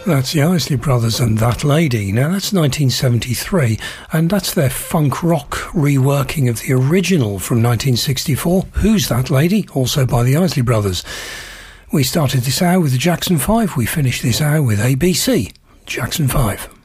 That's the Isley Brothers and That Lady. Now, that's 1973, and that's their funk rock reworking of the original from 1964, Who's That Lady?, also by the Isley Brothers. We started this hour with the Jackson 5. We finished this hour with ABC, Jackson 5.